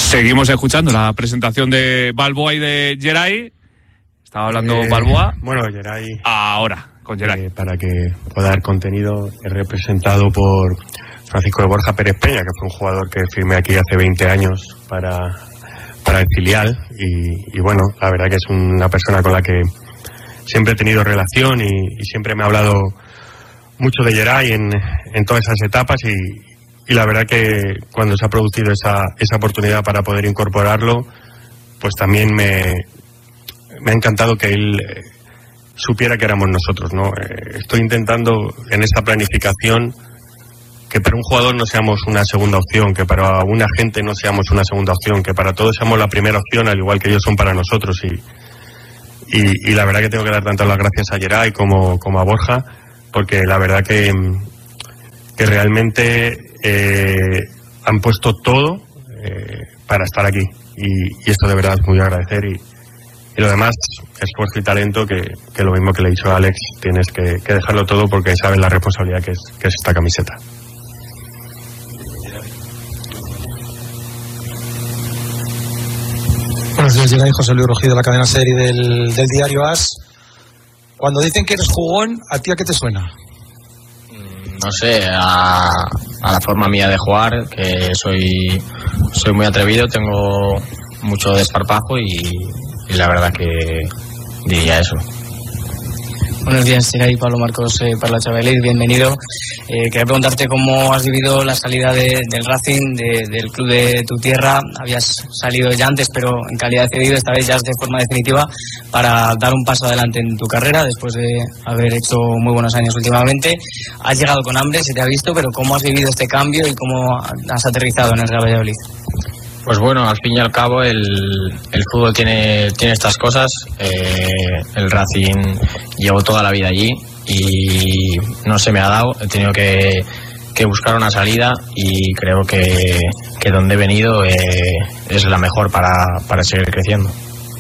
Seguimos escuchando la presentación de Balboa y de Geray. Estaba hablando Balboa. Bueno, Geray. Ahora, con Geray. Para que pueda dar contenido, he representado por Francisco de Borja Pérez Peña, que fue un jugador que firmé aquí hace 20 años para el filial. Y bueno, la verdad que es una persona con la que siempre he tenido relación y siempre me ha hablado mucho de Geray en todas esas etapas y la verdad que cuando se ha producido esa oportunidad para poder incorporarlo, pues también me ha encantado que él supiera que éramos nosotros, ¿no? Estoy intentando en esa planificación que para un jugador no seamos una segunda opción, que para un agente no seamos una segunda opción, que para todos seamos la primera opción, al igual que ellos son para nosotros. Y la verdad que tengo que dar tanto las gracias a Geray como a Borja, porque la verdad que realmente han puesto todo para estar aquí. Y esto de verdad es muy agradecer. Y lo demás, esfuerzo y talento, que lo mismo que le he dicho a Alex, tienes que dejarlo todo porque sabes la responsabilidad que es esta camiseta. Buenos días, Geray. José Luis Rojí de la cadena SER y del diario AS. Cuando dicen que eres jugón, ¿a ti a qué te suena? No sé, a la forma mía de jugar, que soy muy atrevido, tengo mucho desparpajo y la verdad que diría eso. Buenos días, Geray. Pablo Marcos para la Chavalí, bienvenido. Quería preguntarte cómo has vivido la salida del Racing, del club de tu tierra. Habías salido ya antes, pero en calidad de cedido, esta vez ya de forma definitiva, para dar un paso adelante en tu carrera, después de haber hecho muy buenos años últimamente. Has llegado con hambre, se te ha visto, pero ¿cómo has vivido este cambio y cómo has aterrizado en el Real Valladolid? Pues bueno, al fin y al cabo el fútbol tiene estas cosas. El Racing llevo toda la vida allí y no se me ha dado. He tenido que buscar una salida y creo que donde he venido es la mejor para seguir creciendo.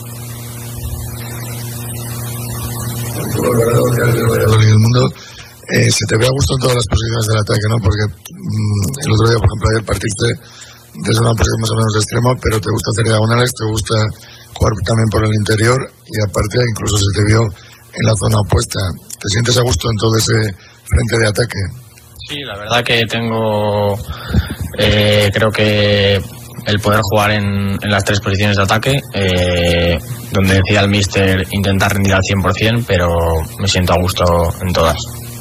El mundo se te ve a gusto en todas las posiciones del ataque, ¿no? Porque el otro día, por ejemplo, ayer partiste desde una posición más o menos de extremo, pero te gusta hacer diagonales, te gusta jugar también por el interior y aparte incluso se te vio en la zona opuesta. ¿Te sientes a gusto en todo ese frente de ataque? Sí, la verdad que tengo, creo que el poder jugar en las tres posiciones de ataque, donde decía el míster intentar rendir al 100%, pero me siento a gusto en todas.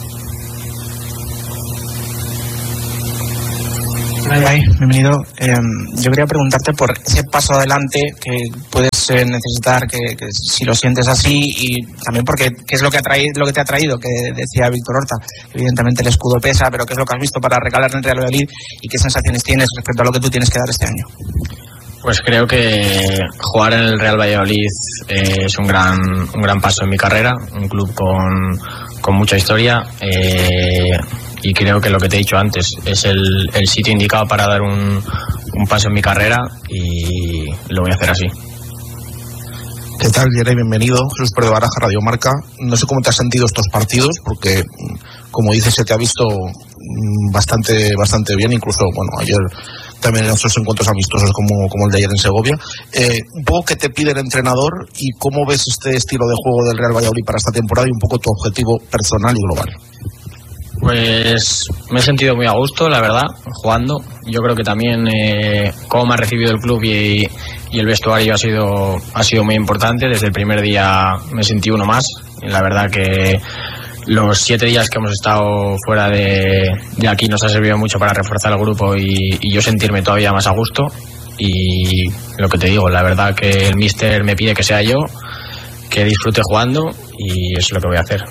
Bienvenido. Yo quería preguntarte por ese paso adelante que puedes necesitar, que si lo sientes así, y también porque qué es lo que te ha traído, que decía Víctor Horta. Evidentemente el escudo pesa, pero qué es lo que has visto para recalar en el Real Valladolid y qué sensaciones tienes respecto a lo que tú tienes que dar este año. Pues creo que jugar en el Real Valladolid es un gran paso en mi carrera, un club con mucha historia. Y creo que lo que te he dicho antes es el sitio indicado para dar un paso en mi carrera y lo voy a hacer así. ¿Qué tal, Geray? Bienvenido. Jesús Pérez de Baraja, Radio Marca. No sé cómo te has sentido estos partidos, porque, como dices, se te ha visto bastante bien. Incluso, bueno, ayer también en otros encuentros amistosos como el de ayer en Segovia. Un poco qué te pide el entrenador y cómo ves este estilo de juego del Real Valladolid para esta temporada y un poco tu objetivo personal y global. Pues me he sentido muy a gusto, la verdad, jugando. Yo creo que también cómo me ha recibido el club y el vestuario ha sido muy importante. Desde el primer día me sentí uno más. Y la verdad que los 7 días que hemos estado fuera de aquí nos ha servido mucho para reforzar el grupo y yo sentirme todavía más a gusto. Y lo que te digo, la verdad que el míster me pide que sea yo, que disfrute jugando y eso es lo que voy a hacer.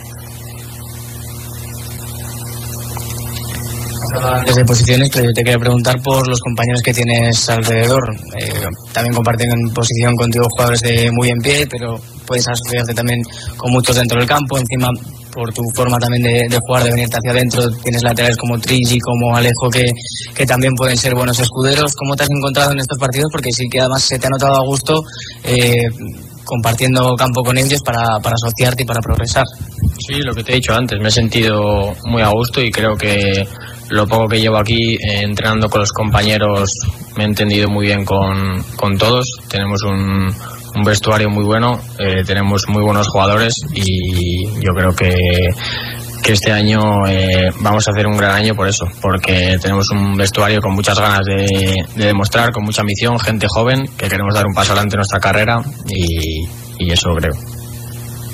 Desde posiciones, te quería preguntar por los compañeros que tienes alrededor. También comparten posición contigo jugadores de muy en pie, pero puedes asociarte también con muchos dentro del campo. Encima, por tu forma también de jugar, de venirte hacia adentro, tienes laterales como Trigi, como Alejo, que también pueden ser buenos escuderos. ¿Cómo te has encontrado en estos partidos? Porque sí que además se te ha notado a gusto compartiendo campo con ellos para asociarte y para progresar. Sí, lo que te he dicho antes, me he sentido muy a gusto y creo que lo poco que llevo aquí entrenando con los compañeros me he entendido muy bien con todos. Tenemos un vestuario muy bueno, tenemos muy buenos jugadores y yo creo que este año vamos a hacer un gran año por eso, porque tenemos un vestuario con muchas ganas de demostrar, con mucha ambición, gente joven que queremos dar un paso adelante en nuestra carrera y eso creo.